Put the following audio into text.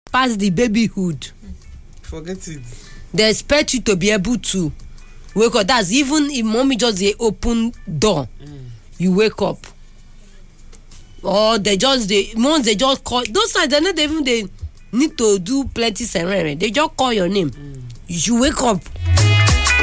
past the babyhood. Forget it. They expect you to be able to wake up. That's even if mommy just the open door, you wake up. Or once they just call those times they need to do plenty ceremony. They just call your name. You wake up.